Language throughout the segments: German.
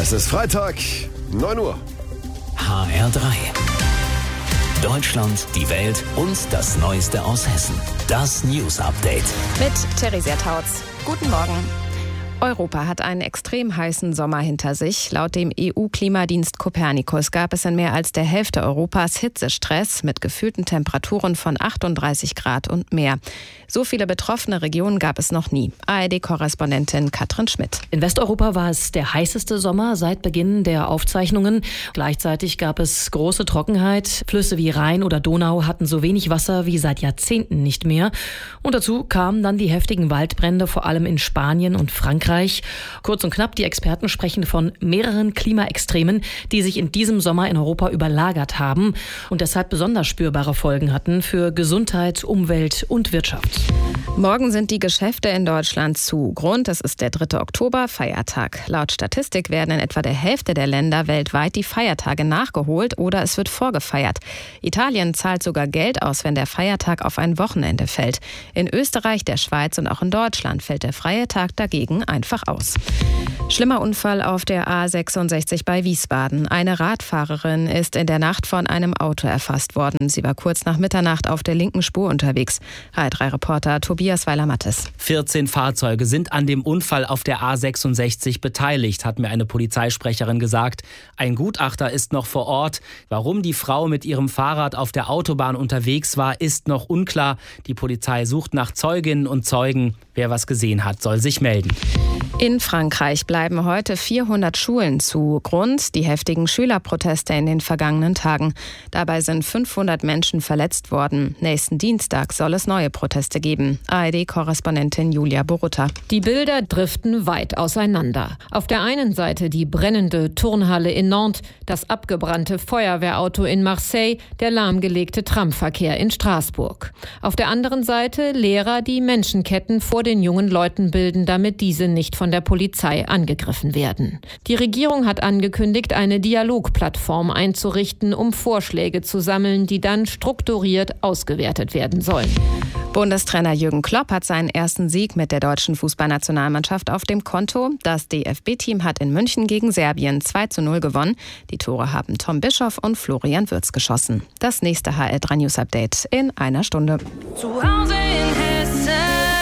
Es ist Freitag, 9 Uhr. HR3. Deutschland, die Welt und das Neueste aus Hessen. Das News Update. Mit Theresia Tautz. Guten Morgen. Europa hat einen extrem heißen Sommer hinter sich. Laut dem EU-Klimadienst Copernicus gab es in mehr als der Hälfte Europas Hitzestress mit gefühlten Temperaturen von 38 Grad und mehr. So viele betroffene Regionen gab es noch nie. ARD-Korrespondentin Katrin Schmidt. In Westeuropa war es der heißeste Sommer seit Beginn der Aufzeichnungen. Gleichzeitig gab es große Trockenheit. Flüsse wie Rhein oder Donau hatten so wenig Wasser wie seit Jahrzehnten nicht mehr. Und dazu kamen dann die heftigen Waldbrände, vor allem in Spanien und Frankreich. Kurz und knapp, die Experten sprechen von mehreren Klimaextremen, die sich in diesem Sommer in Europa überlagert haben und deshalb besonders spürbare Folgen hatten für Gesundheit, Umwelt und Wirtschaft. Morgen sind die Geschäfte in Deutschland zu. Grund, es ist der 3. Oktober, Feiertag. Laut Statistik werden in etwa der Hälfte der Länder weltweit die Feiertage nachgeholt oder es wird vorgefeiert. Italien zahlt sogar Geld aus, wenn der Feiertag auf ein Wochenende fällt. In Österreich, der Schweiz und auch in Deutschland fällt der freie Tag dagegen einfach aus. Schlimmer Unfall auf der A66 bei Wiesbaden. Eine Radfahrerin ist in der Nacht von einem Auto erfasst worden. Sie war kurz nach Mitternacht auf der linken Spur unterwegs. HR3-Reporter Tobias Weiler-Mattes. 14 Fahrzeuge sind an dem Unfall auf der A66 beteiligt, hat mir eine Polizeisprecherin gesagt. Ein Gutachter ist noch vor Ort. Warum die Frau mit ihrem Fahrrad auf der Autobahn unterwegs war, ist noch unklar. Die Polizei sucht nach Zeuginnen und Zeugen. Wer was gesehen hat, soll sich melden. In Frankreich bleiben heute 400 Schulen zu. Grund die heftigen Schülerproteste in den vergangenen Tagen. Dabei sind 500 Menschen verletzt worden. Nächsten Dienstag soll es neue Proteste geben. ARD-Korrespondentin Julia Borutta. Die Bilder driften weit auseinander. Auf der einen Seite die brennende Turnhalle in Nantes, das abgebrannte Feuerwehrauto in Marseille, der lahmgelegte Tramverkehr in Straßburg. Auf der anderen Seite Lehrer, die Menschenketten vor den jungen Leuten bilden, damit diese nicht von der Polizei angegriffen werden. Die Regierung hat angekündigt, eine Dialogplattform einzurichten, um Vorschläge zu sammeln, die dann strukturiert ausgewertet werden sollen. Bundestrainer Jürgen Klopp hat seinen ersten Sieg mit der deutschen Fußballnationalmannschaft auf dem Konto. Das DFB-Team hat in München gegen Serbien 2:0 gewonnen. Die Tore haben Tom Bischoff und Florian Wirtz geschossen. Das nächste HR3 News Update in einer Stunde. Zu Hause in Hessen.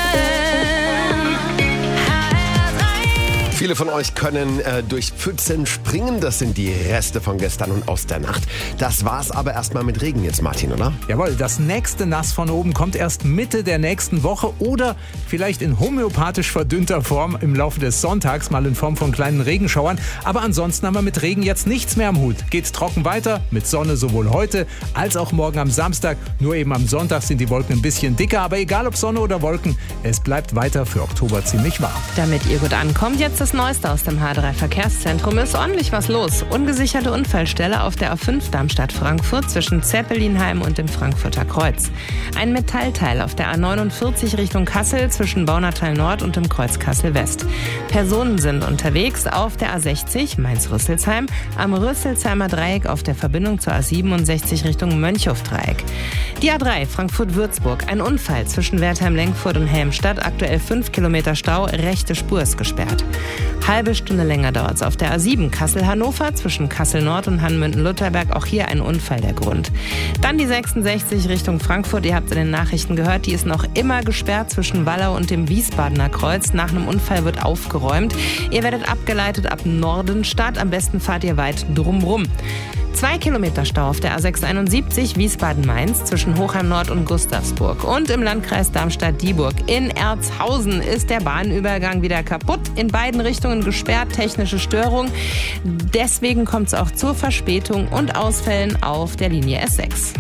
Viele von euch können durch Pfützen springen. Das sind die Reste von gestern und aus der Nacht. Das war's aber erstmal mit Regen jetzt, Martin, oder? Jawohl, das nächste Nass von oben kommt erst Mitte der nächsten Woche oder vielleicht in homöopathisch verdünnter Form im Laufe des Sonntags, mal in Form von kleinen Regenschauern. Aber ansonsten haben wir mit Regen jetzt nichts mehr am Hut. Geht's trocken weiter, mit Sonne sowohl heute als auch morgen am Samstag. Nur eben am Sonntag sind die Wolken ein bisschen dicker. Aber egal ob Sonne oder Wolken, es bleibt weiter für Oktober ziemlich warm. Damit ihr gut ankommt, jetzt das Neueste aus dem H3 Verkehrszentrum. Ist ordentlich was los. Ungesicherte Unfallstelle auf der A5 Darmstadt-Frankfurt zwischen Zeppelinheim und dem Frankfurter Kreuz. Ein Metallteil auf der A49 Richtung Kassel zwischen Baunatal Nord und dem Kreuz Kassel West. Personen sind unterwegs auf der A60 Mainz-Rüsselsheim, am Rüsselsheimer Dreieck auf der Verbindung zur A67 Richtung Mönchhof-Dreieck. Die A3 Frankfurt-Würzburg. Ein Unfall zwischen Wertheim-Lenkfurt und Helmstadt. Aktuell 5 Kilometer Stau. Rechte Spur ist gesperrt. Halbe Stunde länger dauert es auf der A7 Kassel-Hannover zwischen Kassel-Nord und Hannmünden-Lutherberg. Auch hier ein Unfall der Grund. Dann die 66 Richtung Frankfurt. Ihr habt es in den Nachrichten gehört. Die ist noch immer gesperrt zwischen Wallau und dem Wiesbadener Kreuz. Nach einem Unfall wird aufgeräumt. Ihr werdet abgeleitet ab Nordenstadt. Am besten fahrt ihr weit drumrum. 2 Kilometer Stau auf der A671 Wiesbaden-Mainz zwischen Hochheim-Nord und Gustavsburg. Und im Landkreis Darmstadt-Dieburg in Erzhausen ist der Bahnübergang wieder kaputt. In beiden Richtungen gesperrt, technische Störung. Deswegen kommt es auch zur Verspätung und Ausfällen auf der Linie S6.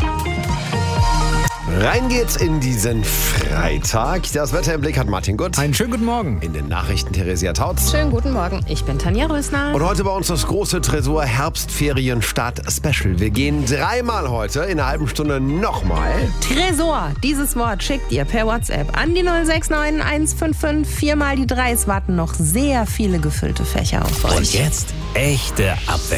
Rein geht's in diesen Freitag. Das Wetter im Blick hat Martin Gutt. Einen schönen guten Morgen. In den Nachrichten Theresia Tautz. Schönen guten Morgen, ich bin Tanja Rösner. Und heute bei uns das große Tresor Herbstferien-Start-Special. Wir gehen dreimal heute in einer halben Stunde nochmal. Tresor, dieses Wort schickt ihr per WhatsApp an die 069 155 4 mal die 3. Es warten noch sehr viele gefüllte Fächer auf euch. Und jetzt echte Abwechslung.